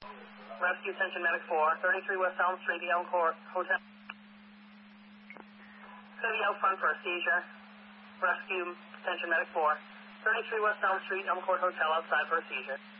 Rescue attention medic 4, 33 West Elm Street, the Elm Court Hotel. City out front for a seizure. Rescue attention medic 4, 33 West Elm Street, Elm Court Hotel outside for a seizure.